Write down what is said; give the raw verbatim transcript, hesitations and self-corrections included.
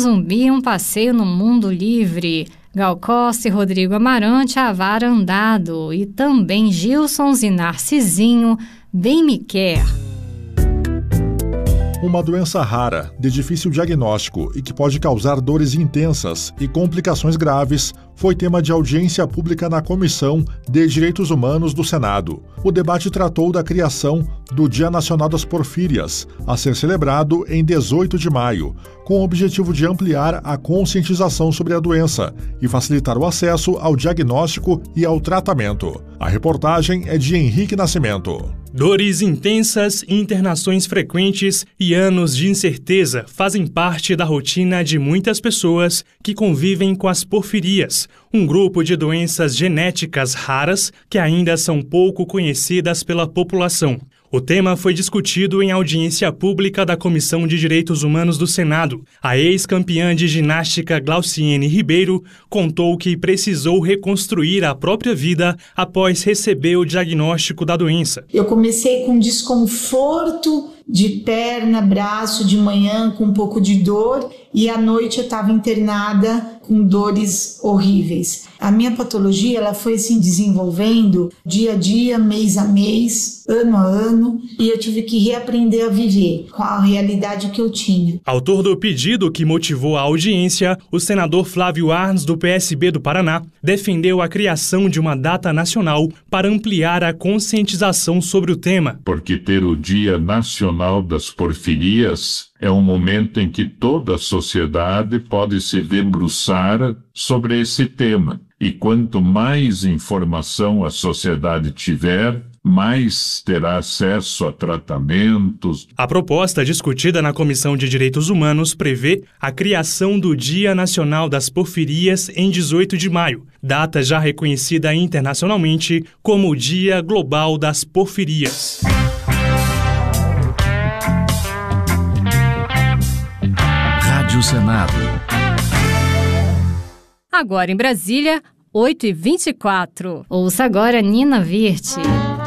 Zumbi, um passeio no mundo livre. Gal Costa e Rodrigo Amarante, A Vara Andado. E também Gilsons e Narcisinho, Bem Me Quer. Uma doença rara, de difícil diagnóstico e que pode causar dores intensas e complicações graves, foi tema de audiência pública na Comissão de Direitos Humanos do Senado. O debate tratou da criação do Dia Nacional das Porfírias, a ser celebrado em dezoito de maio, com o objetivo de ampliar a conscientização sobre a doença e facilitar o acesso ao diagnóstico e ao tratamento. A reportagem é de Henrique Nascimento. Dores intensas, internações frequentes e anos de incerteza fazem parte da rotina de muitas pessoas que convivem com as porfirias, um grupo de doenças genéticas raras que ainda são pouco conhecidas pela população. O tema foi discutido em audiência pública da Comissão de Direitos Humanos do Senado. A ex-campeã de ginástica Glauciene Ribeiro contou que precisou reconstruir a própria vida após receber o diagnóstico da doença. Eu comecei com desconforto de perna, braço de manhã, com um pouco de dor, e à noite eu estava internada com dores horríveis. A minha patologia ela foi se desenvolvendo dia a dia, mês a mês, ano a ano, e eu tive que reaprender a viver com a realidade que eu tinha. Autor do pedido que motivou a audiência, o senador Flávio Arns, do P S B do Paraná, defendeu a criação de uma data nacional para ampliar a conscientização sobre o tema. Porque ter o Dia Nacional das Porfirias é um momento em que toda a sociedade pode se debruçar sobre esse tema. E quanto mais informação a sociedade tiver, mais terá acesso a tratamentos. A proposta discutida na Comissão de Direitos Humanos prevê a criação do Dia Nacional das Porfirias em dezoito de maio, data já reconhecida internacionalmente como o Dia Global das Porfirias. Rádio Senado. Agora em Brasília, oito e vinte e quatro. Ouça agora Nina Virte.